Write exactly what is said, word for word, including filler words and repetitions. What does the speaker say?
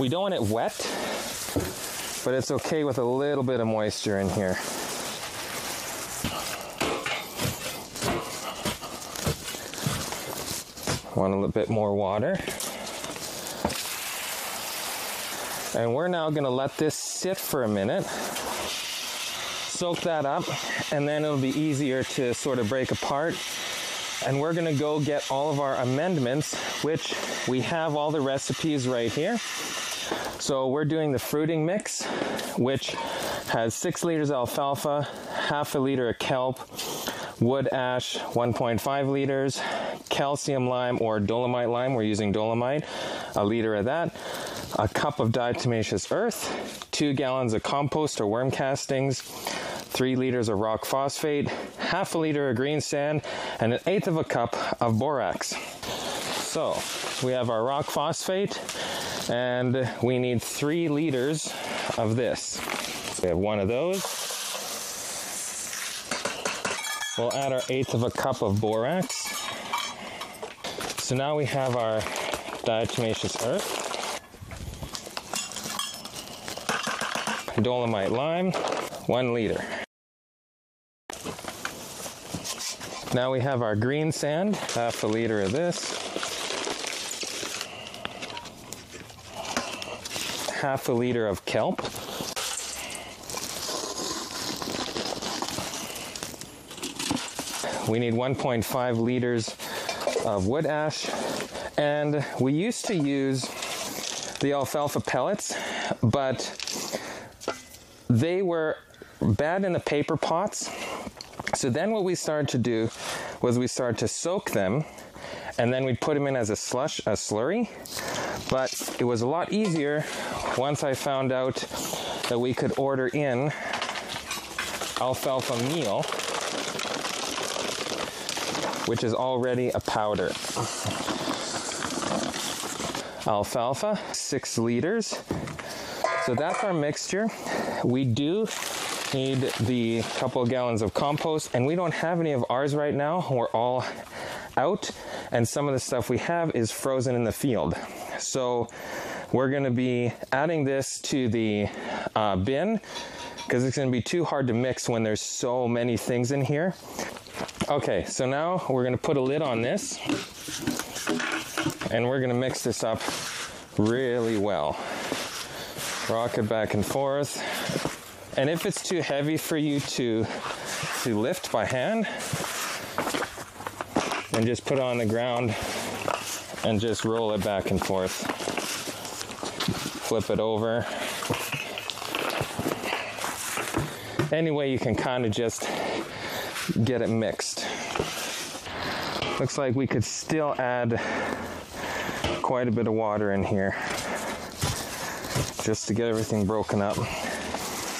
We don't want it wet, but it's okay with a little bit of moisture in here. Want a little bit more water. And we're now going to let this sit for a minute, soak that up, and then it'll be easier to sort of break apart. And we're going to go get all of our amendments, which we have all the recipes right here. So we're doing the fruiting mix, which has six liters alfalfa, half a liter of kelp, wood ash, one point five liters, calcium lime or dolomite lime, we're using dolomite, a liter of that, a cup of diatomaceous earth, two gallons of compost or worm castings, three liters of rock phosphate, half a liter of green sand, and an eighth of a cup of borax. So we have our rock phosphate, and we need three liters of this. We have one of those. We'll add our eighth of a cup of borax. So now we have our diatomaceous earth, dolomite lime, one liter. Now we have our green sand, half a liter of this, half a liter of kelp, we need one point five liters of wood ash, and we used to use the alfalfa pellets, but they were bad in the paper pots. So then what we started to do was we started to soak them, and then we'd put them in as a slush, a slurry. But it was a lot easier once I found out that we could order in alfalfa meal, which is already a powder. Alfalfa, six liters. So that's our mixture. We do need the couple of gallons of compost, and we don't have any of ours right now. We're all out, and some of the stuff we have is frozen in the field. So we're going to be adding this to the uh, bin, because it's going to be too hard to mix when there's so many things in here. Okay, so now we're going to put a lid on this, and we're going to mix this up really well. Rock it back and forth. And if it's too heavy for you to, to lift by hand, then just put it on the ground and just roll it back and forth. Flip it over. Any way you can kind of just get it mixed. Looks like we could still add quite a bit of water in here just to get everything broken up.